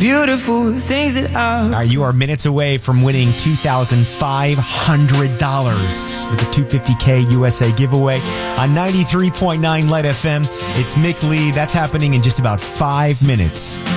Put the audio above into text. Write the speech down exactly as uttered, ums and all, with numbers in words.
beautiful things that I... All right, you are minutes away from winning two thousand five hundred dollars with the two hundred fifty K U S A giveaway on ninety-three point nine Light F M. It's Mick Lee. That's happening in just about five minutes.